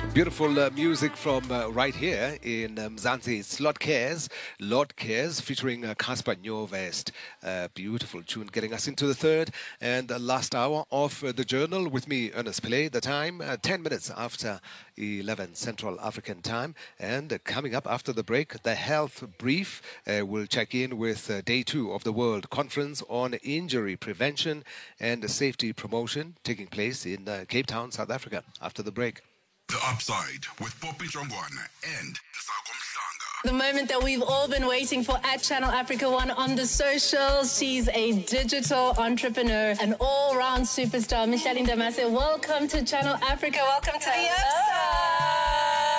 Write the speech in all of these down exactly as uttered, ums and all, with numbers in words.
Beautiful uh, music from uh, right here in um, Mzansi. It's Lord Cares, Lord Cares featuring uh, Caspar Nyovest. Uh, beautiful tune getting us into the third and uh, last hour of uh, the journal with me, Ernest Pillay. The time, uh, ten minutes after eleven Central African time. And uh, coming up after the break, the health brief. Uh, we'll check in with uh, day two of the World Conference on Injury Prevention and Safety Promotion taking place in uh, Cape Town, South Africa. After the break. The Upside with Poppy Jongwana and Nsako Mhlanga. The moment that we've all been waiting for at Channel Africa One on the socials. She's a digital entrepreneur, an all-round superstar. Micheline Damase, welcome to Channel Africa. Welcome to the Upside.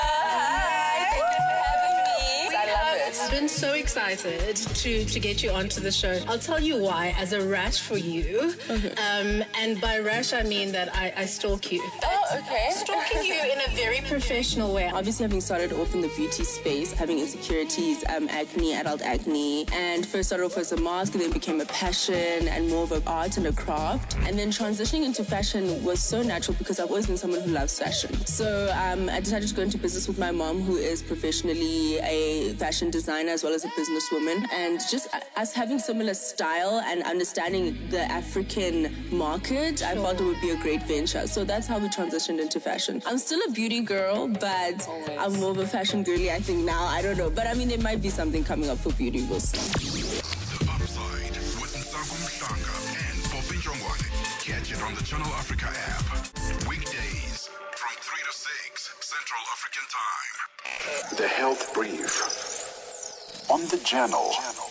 I've been so excited to, to get you onto the show. I'll tell you why, as a rash for you. Okay. Um, and by rash, I mean that I, I stalk you. Oh, okay. Stalking you in a very professional way. Obviously, having started off in the beauty space, having insecurities, um, acne, adult acne, and first started off as a mask and then became a passion and more of an art and a craft. And then transitioning into fashion was so natural because I've always been someone who loves fashion. So um, I decided to go into business with my mom, who is professionally a fashion designer as well as a businesswoman, and just us having similar style and understanding the African market, sure. I felt it would be a great venture. So that's how we transitioned into fashion. I'm still a beauty girl, but Always. I'm more of a fashion girly, I think now. I don't know. But I mean, there might be something coming up for beauty. We'll see. The Upside with Nsako Mhlanga and Poppy Jongwane. Catch it on the Channel Africa app. Weekdays from three to six Central African Time. The Health Brief on the Channel.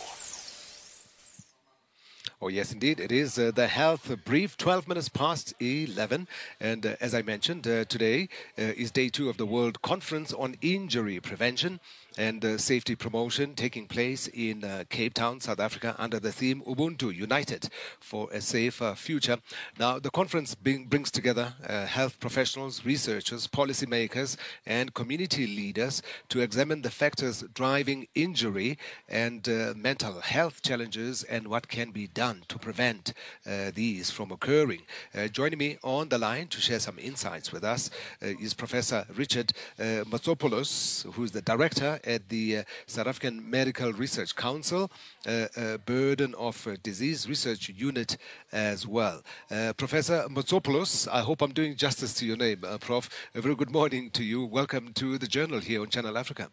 Oh, yes, indeed. It is uh, the health brief, twelve minutes past eleven. And uh, as I mentioned, uh, today uh, is day two of the World Conference on Injury Prevention and uh, Safety Promotion taking place in uh, Cape Town, South Africa, under the theme Ubuntu United for a Safer Future. Now, the conference bring, brings together uh, health professionals, researchers, policymakers, and community leaders to examine the factors driving injury and uh, mental health challenges and what can be done to prevent uh, these from occurring. Uh, joining me on the line to share some insights with us uh, is Professor Richard uh, Matsopoulos, who is the director at the uh, South African Medical Research Council, uh, uh, Burden of uh, Disease Research Unit as well. Uh, Professor Matsopoulos, I hope I'm doing justice to your name, uh, Prof. A very good morning to you. Welcome to the Journal here on Channel Africa.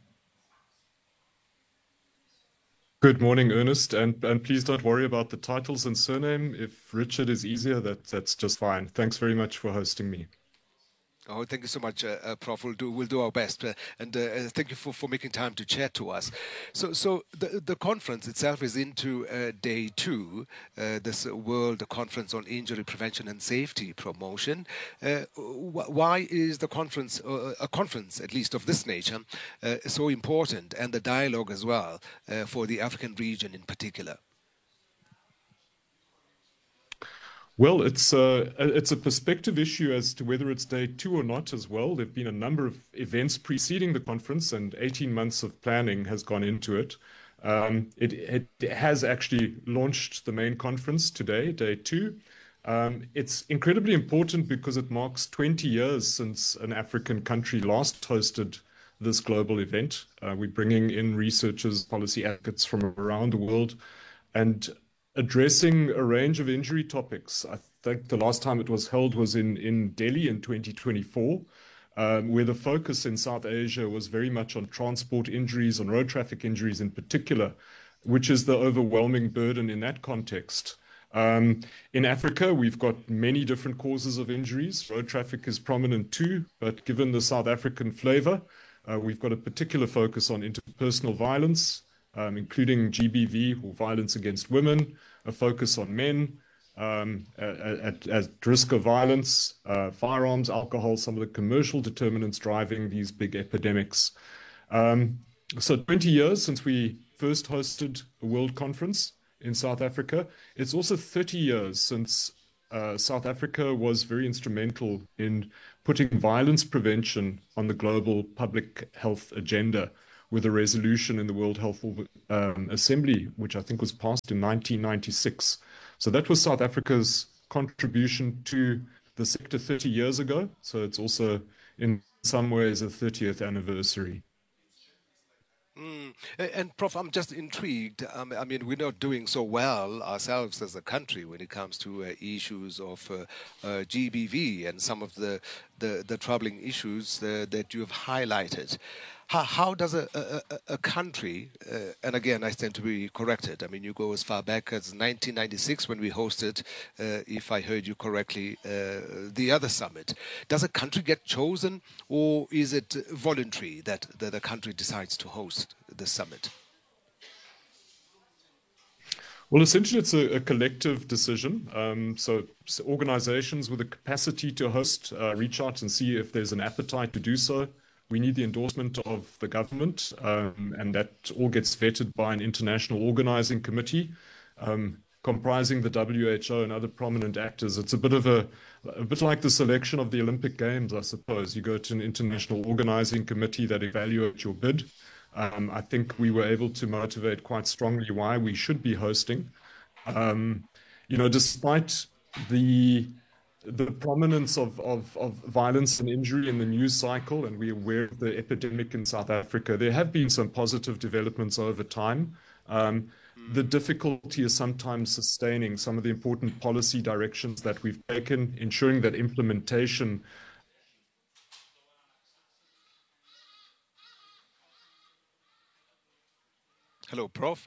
Good morning, Ernest, and, and please don't worry about the titles and surname. If Richard is easier, that, that's just fine. Thanks very much for hosting me. Oh, thank you so much, uh, uh, Prof. We'll do, we'll do our best. Uh, and uh, thank you for, for making time to chat to us. So so the, the conference itself is into uh, day two, uh, this World Conference on Injury Prevention and Safety Promotion. Uh, wh why is the conference, uh, a conference at least of this nature, uh, so important, and the dialogue as well uh, for the African region in particular? Well, it's a, it's a perspective issue as to whether it's day two or not as well. There have been a number of events preceding the conference, and eighteen months of planning has gone into it. Um, it, it has actually launched the main conference today, day two. Um, it's incredibly important because it marks twenty years since an African country last hosted this global event. Uh, we're bringing in researchers, policy advocates from around the world, and addressing a range of injury topics. I think the last time it was held was in, in Delhi in twenty twenty-four, um, where the focus in South Asia was very much on transport injuries, on road traffic injuries in particular, which is the overwhelming burden in that context. Um, in Africa, we've got many different causes of injuries. Road traffic is prominent too, but given the South African flavor, uh, we've got a particular focus on interpersonal violence, Um, including G B V, or violence against women, a focus on men, um, at, at risk of violence, uh, firearms, alcohol, some of the commercial determinants driving these big epidemics. Um, so twenty years since we first hosted a world conference in South Africa. It's also thirty years since uh, South Africa was very instrumental in putting violence prevention on the global public health agenda, with a resolution in the World Health um, Assembly, which I think was passed in nineteen ninety-six. So that was South Africa's contribution to the sector thirty years ago. So it's also in some ways a thirtieth anniversary. Mm. And Prof, I'm just intrigued. Um, I mean, we're not doing so well ourselves as a country when it comes to uh, issues of uh, uh, G B V and some of the the, the troubling issues uh, that you have highlighted. How, how does a, a, a country, uh, and again, I stand to be corrected, I mean, you go as far back as nineteen ninety-six when we hosted, uh, if I heard you correctly, uh, the other summit. Does a country get chosen, or is it voluntary that, that a country decides to host the summit? Well, essentially, it's a, a collective decision. Um, so, so organizations with the capacity to host uh, reach out and see if there's an appetite to do so. We need the endorsement of the government, um, and that all gets vetted by an international organizing committee um, comprising the W H O and other prominent actors. It's a bit of a, a bit like the selection of the Olympic Games, I suppose. You go to an international organizing committee that evaluates your bid. Um, I think we were able to motivate quite strongly why we should be hosting. Um, you know, despite the the prominence of, of, of violence and injury in the news cycle, and we're aware of the epidemic in South Africa, there have been some positive developments over time. Um, the difficulty is sometimes sustaining some of the important policy directions that we've taken, ensuring that implementation. Hello, Prof.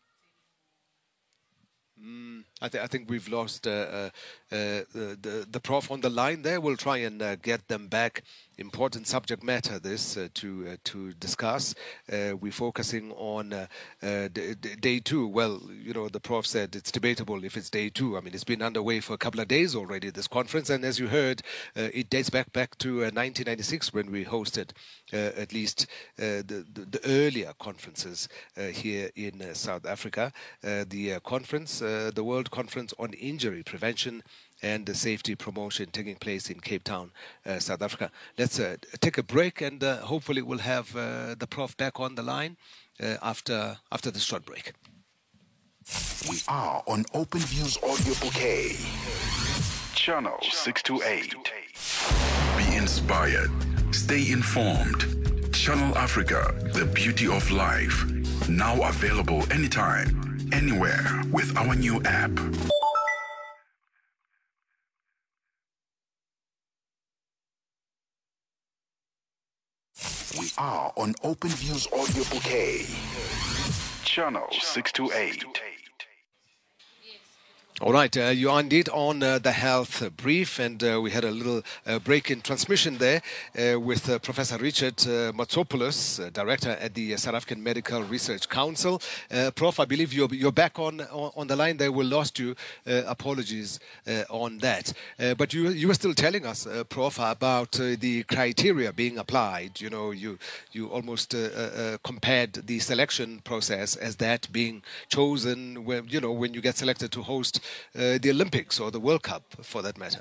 Mm, I, th I think we've lost uh, uh, the, the the prof on the line there. We'll try and uh, get them back. Important subject matter this uh, to uh, to discuss. Uh, we're focusing on uh, uh, day two. Well, you know, the prof said it's debatable if it's day two. I mean, it's been underway for a couple of days already, this conference, and as you heard, uh, it dates back back to uh, nineteen ninety-six when we hosted uh, at least uh, the, the the earlier conferences uh, here in uh, South Africa. Uh, the uh, conference, uh, the World Conference on Injury Prevention and the Safety Promotion, taking place in Cape Town, uh, South Africa. Let's uh, take a break, and uh, hopefully we'll have uh, the prof back on the line uh, after after this short break. We are on Open Views Audio Bouquet, Channel six two eight. Be inspired. Stay informed. Channel Africa, the beauty of life. Now available anytime, anywhere with our new app. We are on Open Views Audio Bouquet, Channel six two eight. All right, uh, you are indeed on uh, the health brief, and uh, we had a little uh, break in transmission there uh, with uh, Professor Richard uh, Matsopoulos, uh, director at the South African Medical Research Council. Uh, Prof, I believe you're, you're back on, on on the line there. We lost you. Uh, apologies uh, on that. Uh, but you you were still telling us, uh, Prof, about uh, the criteria being applied. You know, you you almost uh, uh, compared the selection process as that being chosen when, you know, when you get selected to host Uh, the Olympics or the World Cup, for that matter.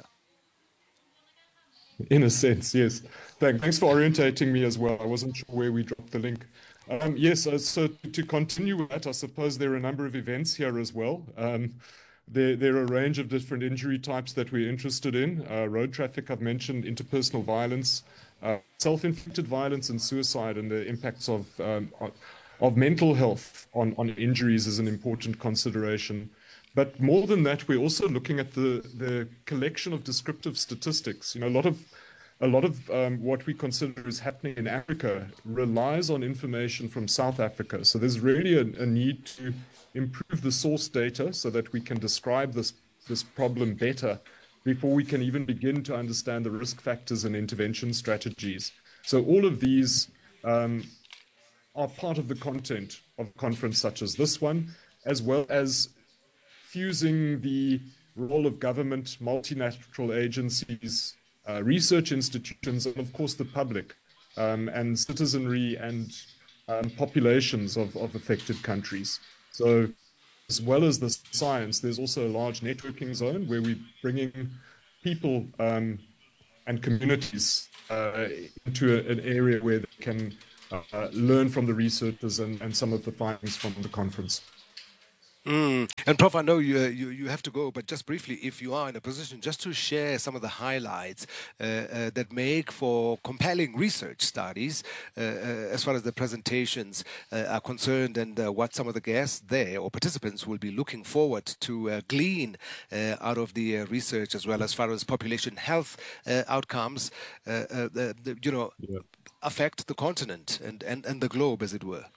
In a sense, yes. Thanks for orientating me as well. I wasn't sure where we dropped the link. Um, yes, uh, so to continue with that, I suppose there are a number of events here as well. Um, there, there are a range of different injury types that we're interested in. Uh, road traffic, I've mentioned, interpersonal violence, uh, self-inflicted violence and suicide, and the impacts of, um, of mental health on, on injuries is an important consideration. But more than that, we're also looking at the, the collection of descriptive statistics. You know, a lot of a lot of um, what we consider is happening in Africa relies on information from South Africa. So there's really a, a need to improve the source data so that we can describe this this problem better before we can even begin to understand the risk factors and intervention strategies. So all of these um, are part of the content of a conference such as this one, as well as fusing the role of government, multilateral agencies, uh, research institutions, and of course the public, um, and citizenry and um, populations of, of affected countries. So as well as the science, there's also a large networking zone where we're bringing people um, and communities uh, into a, an area where they can uh, learn from the researchers and, and some of the findings from the conference. Mm. And Prof, I know you, uh, you you have to go, but just briefly, if you are in a position just to share some of the highlights uh, uh, that make for compelling research studies uh, uh, as far as the presentations uh, are concerned, and uh, what some of the guests there or participants will be looking forward to uh, glean uh, out of the uh, research, as well as far as population health uh, outcomes, uh, uh, the, the, you know, yeah. affect the continent and, and, and the globe, as it were.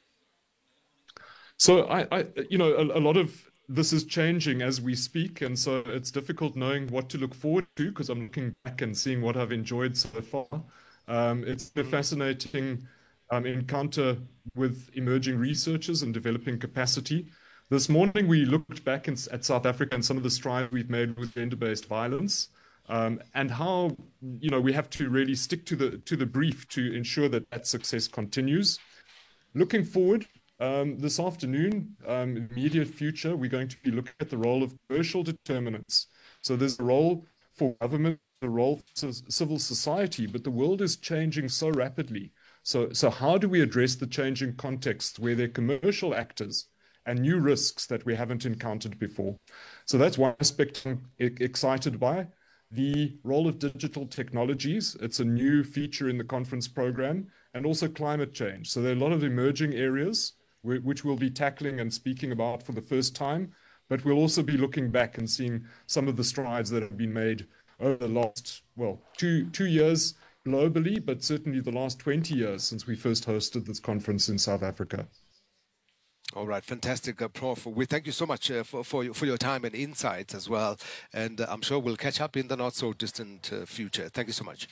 So I, I you know, a, a lot of this is changing as we speak, and so it's difficult knowing what to look forward to, because I'm looking back and seeing what I've enjoyed so far. Um, it's a fascinating um, encounter with emerging researchers and developing capacity. This morning we looked back in, at South Africa and some of the strides we've made with gender-based violence, um, and how, you know, we have to really stick to the to the brief to ensure that that success continues. Looking forward. Um, this afternoon, um, immediate future, we're going to be looking at the role of commercial determinants. So there's a role for government, a role for civil society, but the world is changing so rapidly. So, so how do we address the changing context where there are commercial actors and new risks that we haven't encountered before? So that's one aspect I'm excited by. The role of digital technologies, it's a new feature in the conference program, and also climate change. So there are a lot of emerging areas which we'll be tackling and speaking about for the first time, but we'll also be looking back and seeing some of the strides that have been made over the last, well, two, two years globally, but certainly the last twenty years since we first hosted this conference in South Africa. All right, fantastic, uh, Prof. We thank you so much uh, for, for, your, for your time and insights as well, and uh, I'm sure we'll catch up in the not-so-distant uh, future. Thank you so much.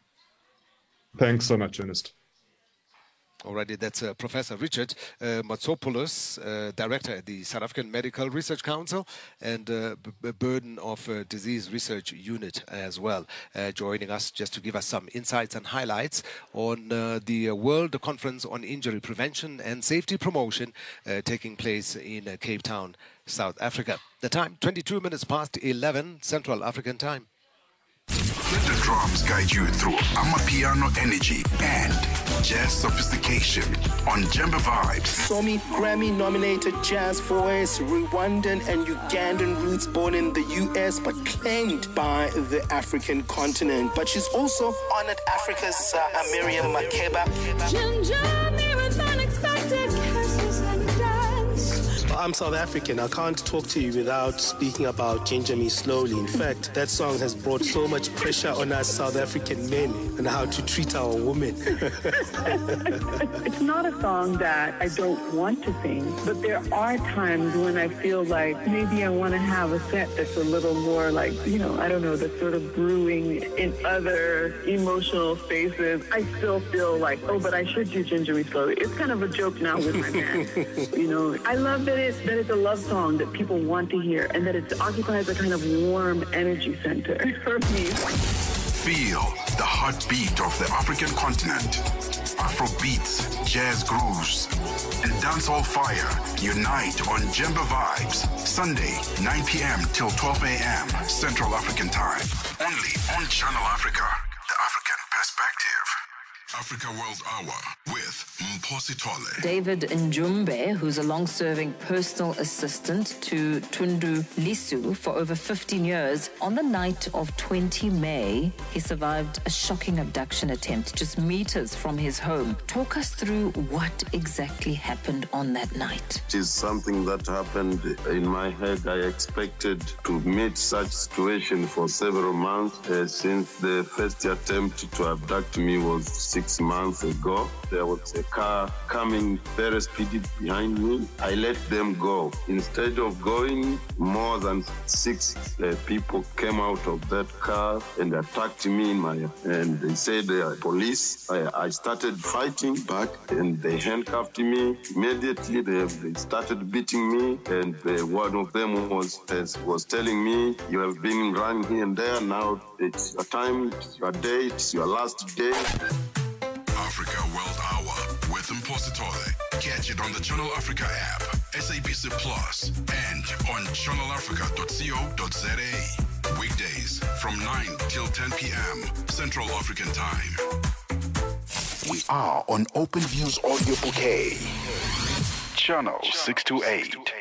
Thanks so much, Ernest. Alrighty, that's uh, Professor Richard uh, Matsopoulos, uh, Director at the South African Medical Research Council and uh, B- Burden of uh, Disease Research Unit as well, uh, joining us just to give us some insights and highlights on uh, the World Conference on Injury Prevention and Safety Promotion uh, taking place in uh, Cape Town, South Africa. The time, twenty-two minutes past eleven Central African Time. Let the drums guide you through Amapiano energy and jazz sophistication on Jemba Vibes. Somi Grammy-nominated jazz voice, Rwandan and Ugandan roots, born in the U S but claimed by the African continent. But she's also honored Africa's uh, Miriam Makeba. I'm South African. I can't talk to you without speaking about Ginger Me Slowly. In fact, that song has brought so much pressure on us South African men and how to treat our women. It's not a song that I don't want to sing, but there are times when I feel like maybe I want to have a set that's a little more like, you know, I don't know, that's sort of brewing in other emotional spaces. I still feel like, oh, but I should do Ginger Me Slowly. It's kind of a joke now with my man. You know, I love that it's that it's a love song that people want to hear, and that it occupies a kind of warm energy center for me. Feel the heartbeat of the African continent. Afro beats, jazz grooves, and dancehall fire unite on Jemba Vibes. Sunday, nine p.m. till twelve a.m. Central African Time. Only on Channel Africa, the African perspective. Africa World Hour with Mposi Tole. David Njumbe, who's a long-serving personal assistant to Tundu Lisu for over fifteen years, on the night of the twentieth of May, he survived a shocking abduction attempt just meters from his home. Talk us through what exactly happened on that night. It is something that happened in my head. I expected to meet such situation for several months uh, since the first attempt to abduct me was six months ago. There was a car coming very speedy behind me. I let them go. Instead of going, more than six uh, people came out of that car and attacked me in my, and they said they are police. I, I started fighting back and they handcuffed me. Immediately they, they started beating me, and uh, one of them was, was telling me, you have been running here and there, now it's your time, it's your day, it's your last day. Africa World Hour with Mposi Tole. Catch it on the Channel Africa app, S A B C Plus, and on channel africa dot co dot za. Weekdays from nine till ten p.m. Central African Time. We are on Open Views Audio Bouquet. Channel six two eight.